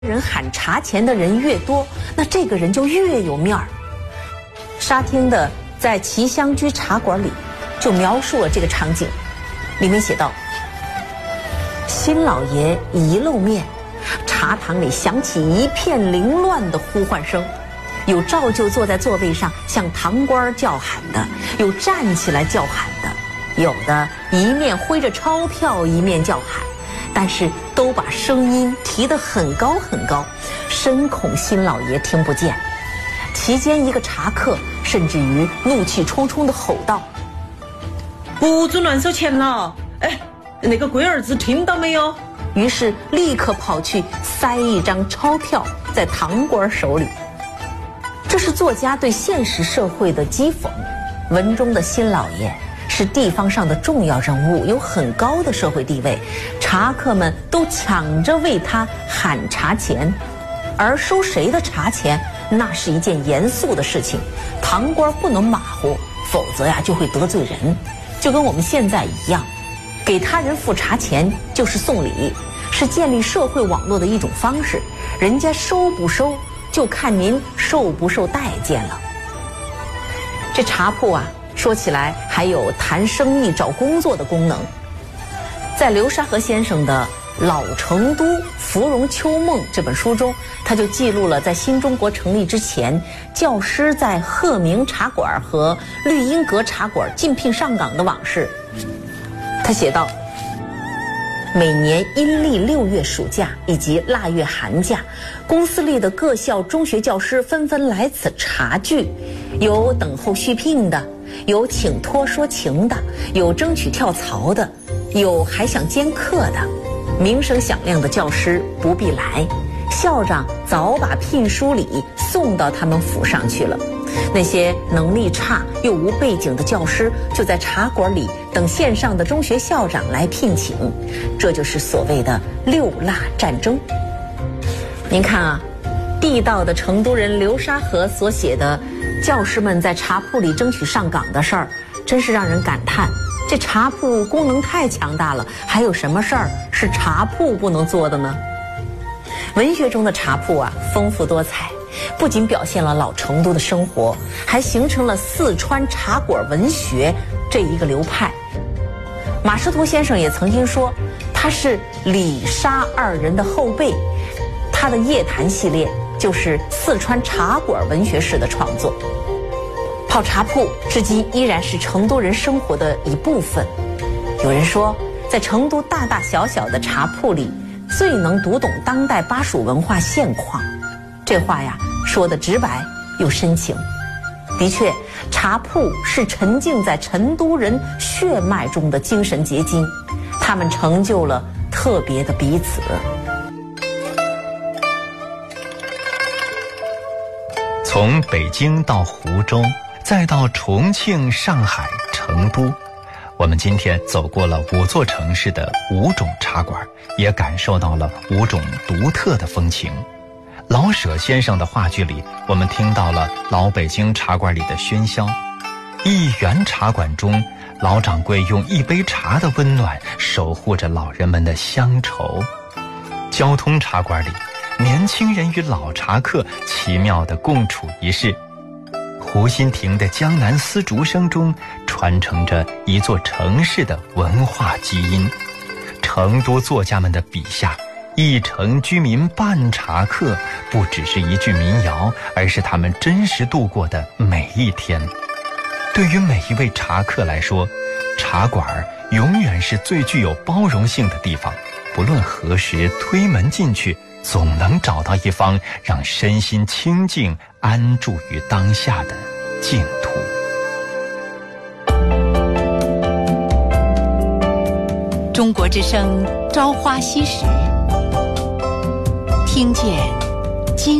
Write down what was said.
人喊茶钱的人越多，那这个人就越有面儿。沙汀的在奇香居茶馆里就描述了这个场景，里面写道：新老爷一露面，茶堂里响起一片凌乱的呼唤声，有照旧坐在座位上向堂官叫喊的，有站起来叫喊的，有的一面挥着钞票一面叫喊，但是都把声音提得很高很高，深恐新老爷听不见。其间一个茶客甚至于怒气冲冲地吼道： 不准乱收钱了！哎，那个龟儿子听到没有？ 于是立刻跑去塞一张钞票在堂官手里。这是作家对现实社会的讥讽。文中的新老爷是地方上的重要人物，有很高的社会地位，茶客们都抢着为他喊茶钱，而收谁的茶钱那是一件严肃的事情，堂官不能马虎，否则呀就会得罪人。就跟我们现在一样，给他人付茶钱就是送礼，是建立社会网络的一种方式，人家收不收就看您受不受待见了。这茶铺啊，说起来还有谈生意找工作的功能。在流沙河先生的《老成都芙蓉秋梦》这本书中，他就记录了在新中国成立之前，教师在鹤鸣茶馆和绿荫阁茶馆竞聘上岗的往事。他写道：每年阴历6月暑假以及腊月寒假，公司里的各校中学教师纷纷来此茶聚，有等候续聘的，有请托说情的，有争取跳槽的，有还想兼课的。名声响亮的教师不必来，校长早把聘书礼送到他们府上去了。那些能力差又无背景的教师就在茶馆里等县上的中学校长来聘请，这就是所谓的6腊战争。您看啊，地道的成都人流沙河所写的教师们在茶铺里争取上岗的事儿，真是让人感叹。这茶铺功能太强大了，还有什么事儿是茶铺不能做的呢？文学中的茶铺啊，丰富多彩，不仅表现了老成都的生活，还形成了四川茶馆文学这一个流派。马识途先生也曾经说，他是李沙二人的后辈，他的夜谈系列就是四川茶馆文学史的创作。泡茶铺至今依然是成都人生活的一部分。有人说，在成都大大小小的茶铺里，最能读懂当代巴蜀文化现况。这话呀，说得直白又深情。的确，茶铺是沉浸在成都人血脉中的精神结晶，他们成就了特别的彼此。 从北京到湖州，再到重庆、上海、成都，我们今天走过了5座城市的5种茶馆，也感受到了5种独特的风情。老舍先生的话剧里，我们听到了老北京茶馆里的喧嚣；一元茶馆中，老掌柜用一杯茶的温暖守护着老人们的乡愁；交通茶馆里，年轻人与老茶客奇妙地共处一室；胡心亭的江南丝竹声中传承着一座城市的文化基因。成都作家们的笔下，一城居民半茶客不只是一句民谣，而是他们真实度过的每一天。对于每一位茶客来说，茶馆永远是最具有包容性的地方，不论何时推门进去，总能找到一方让身心清静、安住于当下的净土。 中国之声，朝花夕拾，听见